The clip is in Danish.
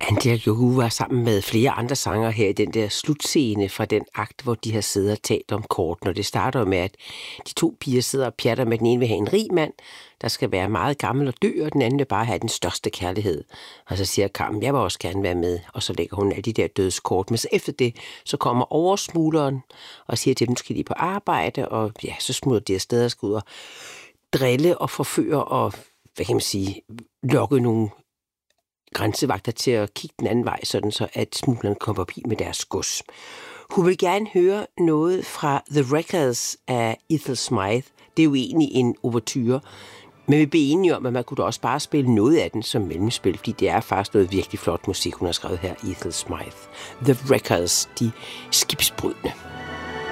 Andy og Yoko var sammen med flere andre sanger her i den der slutscene fra den akt, hvor de har siddet og talt om kort. Når det starter med, at de to piger sidder og pjatter med, den ene vil have en rig mand, der skal være meget gammel og dø, og den anden vil bare have den største kærlighed. Og så siger Carmen, jeg vil også gerne være med, og så lægger hun alle de der dødskort. Men så efter det, så kommer oversmugleren og siger til dem, skal de på arbejde, og ja, så smutter de afsted og skal ud og drille og forføre og, hvad kan man sige, lokke nogle grænsevagter til at kigge den anden vej, sådan så at smuglerne kommer forbi med deres gods. Hun vil gerne høre noget fra The Records af Ethel Smythe. Det er jo egentlig en ouverture, men vi blev enige om, at man kunne da også bare spille noget af den som mellemspil, fordi det er faktisk noget virkelig flot musik, hun har skrevet her, Ethel Smythe. The Records, de skibsbrydende.